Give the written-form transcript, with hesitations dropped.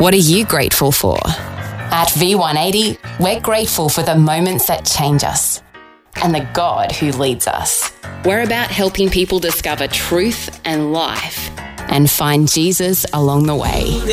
What are you grateful for? At V180, we're grateful for the moments that change us and the God who leads us. We're about helping people discover truth and life and find Jesus along the way.